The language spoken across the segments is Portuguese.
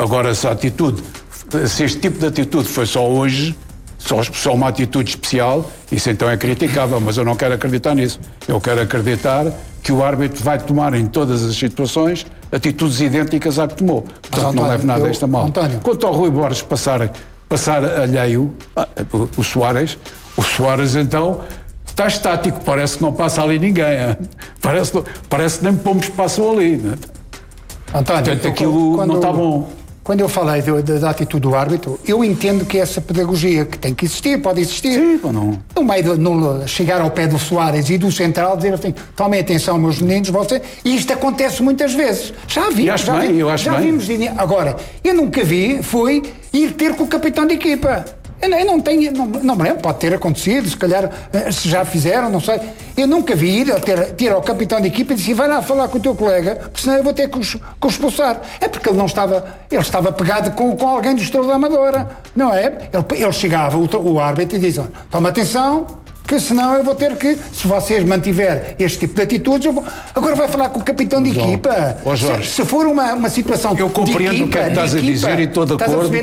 Agora, se este tipo de atitude foi só hoje, só uma atitude especial, isso então é criticável, mas eu não quero acreditar nisso. Eu quero acreditar que o árbitro vai tomar em todas as situações atitudes idênticas à que tomou. Portanto, não leve nada a esta mal. Quanto ao Rui Borges passar alheio, o Soares então está estático, parece que não passa ali ninguém. Parece que nem pomos passam ali. Né? António, portanto, aquilo não está bom. Quando eu falei da atitude do árbitro, eu entendo que essa pedagogia que tem que existir, pode existir. Sim, ou não. No meio de chegar ao pé do Soares e do central, dizer assim, tomem atenção, meus meninos, vocês. E isto acontece muitas vezes. Já vimos. Agora, eu nunca vi, foi ir ter com o capitão de equipa. Eu não me lembro, pode ter acontecido, se calhar se já fizeram, não sei. Eu nunca vi ir ter ao capitão de equipa e disse, vai lá falar com o teu colega, porque senão eu vou ter que o expulsar. É porque ele estava pegado com alguém do Estrela da Amadora, não é? Ele chegava, o árbitro, e dizia, toma atenção, que senão eu vou ter que, se vocês mantiver este tipo de atitudes, agora vai falar com o capitão de equipa. Se for uma situação eu compreendo o que estás a dizer e estou de acordo,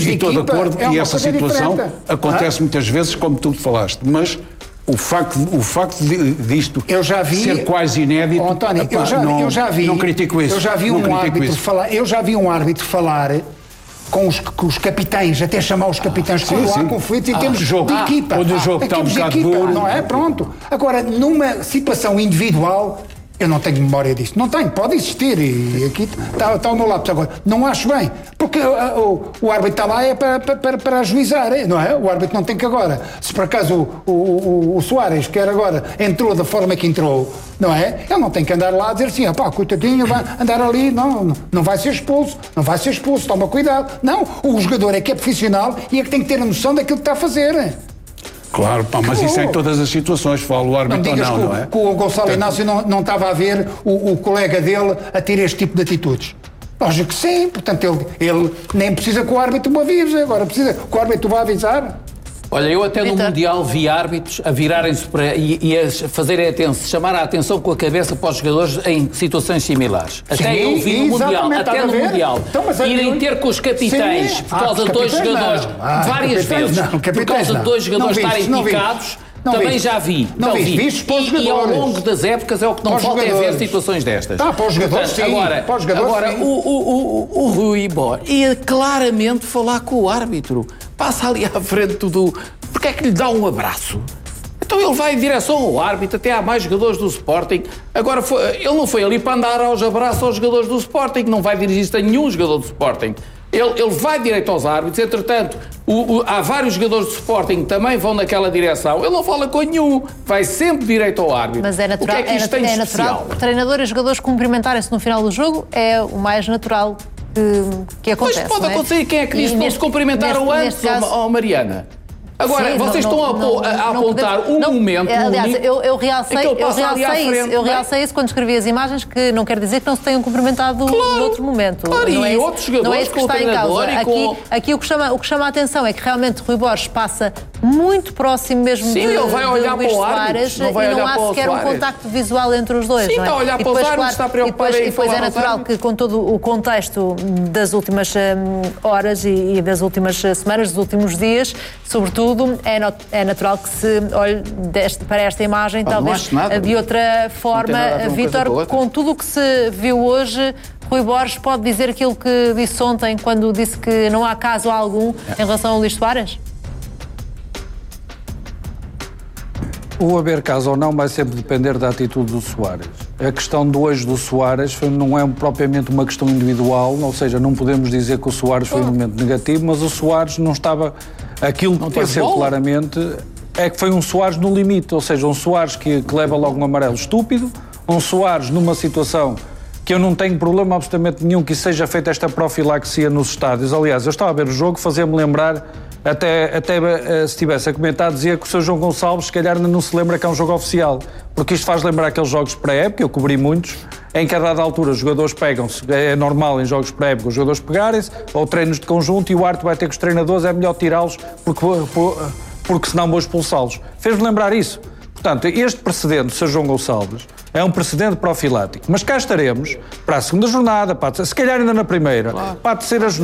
e essa situação acontece muitas vezes, como tu falaste, mas o facto disto ser quase inédito, António, não critico isso. Eu já vi um árbitro falar com os capitães, até chamar os capitães, quando há conflitos em termos de equipa. Quando o jogo está um bocado duro. Não é? Pronto. Agora, numa situação individual, eu não tenho memória disso. Não tenho, pode existir. E aqui está o meu lápis agora. Não acho bem. Porque o árbitro está lá para ajuizar, não é? O árbitro não tem que agora. Se por acaso o Soares, que era agora, entrou da forma que entrou, não é? Ele não tem que andar lá a dizer assim, coitadinho, vai andar ali, não vai ser expulso, toma cuidado. Não, o jogador é que é profissional e é que tem que ter a noção daquilo que está a fazer. Claro, mas isso é em todas as situações, fala o árbitro ou não é? Que o Gonçalo Inácio não estava a ver o colega dele a ter este tipo de atitudes. Lógico que sim, portanto ele nem precisa que o árbitro o avise, agora precisa que o árbitro o vá avisar. Olha, eu até no Mundial vi árbitros a virarem-se e a fazerem chamar a atenção com a cabeça para os jogadores em situações similares. Até eu vi no Mundial, irem ter com os capitães por causa de dois jogadores, várias vezes, por causa de dois jogadores estarem picados. Também já vi. E ao longo das épocas é o que não falta é ver situações destas. Para os jogadores, sim. Agora o Rui Borges ia claramente falar com o árbitro. Passa ali à frente do... Porque é que lhe dá um abraço? Então ele vai em direção ao árbitro, até há mais jogadores do Sporting. Agora, ele não foi ali para andar aos abraços aos jogadores do Sporting, não vai dirigir-se a nenhum jogador do Sporting. Ele vai direito aos árbitros, entretanto, há vários jogadores do Sporting que também vão naquela direção. Ele não fala com nenhum, vai sempre direito ao árbitro. Mas é natural, o que é que isto tem de especial? Treinador e jogadores cumprimentarem-se no final do jogo é o mais natural que acontece. Mas pode acontecer, quem é que disse que não se cumprimentaram antes, Mariana? Agora, sim, vocês estão a apontar um momento. Aliás, eu realcei isso quando escrevi as imagens, que não quer dizer que não se tenham cumprimentado noutro momento. Claro, não e outros jogadores não é isso que está em causa. Aqui o que chama a atenção é que realmente Rui Borges passa muito próximo mesmo de ele vai olhar para o Soares, e não há sequer um contacto visual entre os dois. Sim, está a olhar para os árbitros, está preocupado em falar. E depois é natural que, com todo o contexto das últimas horas e das últimas semanas, dos últimos dias, sobretudo, é natural que se olhe para esta imagem, talvez de outra forma. Vítor, com tudo o que se viu hoje, Rui Borges pode dizer aquilo que disse ontem, quando disse que não há caso algum em relação ao Luís Soares? O haver caso ou não vai sempre depender da atitude do Soares. A questão de hoje do Soares não é propriamente uma questão individual, ou seja, não podemos dizer que o Soares foi um momento negativo, mas o Soares não estava... Aquilo que pareceu claramente é que foi um Soares no limite, ou seja, um Soares que leva logo um amarelo estúpido, um Soares numa situação que eu não tenho problema absolutamente nenhum que seja feita esta profilaxia nos estádios. Aliás, eu estava a ver o jogo, fazia-me lembrar, até se estivesse a comentar, dizia que o Sr. João Gonçalves se calhar não se lembra que é um jogo oficial, porque isto faz lembrar aqueles jogos pré-época, eu cobri muitos, em que a dada altura os jogadores pegam-se, é normal em jogos pré-época os jogadores pegarem-se, ou treinos de conjunto, e o árbitro vai ter que os treinadores, é melhor tirá-los, porque senão vou expulsá-los. Fez-me lembrar isso. Portanto, este precedente do Sr. João Gonçalves é um precedente profilático, mas cá estaremos para a segunda jornada, se calhar ainda na primeira, para a terceira jornada.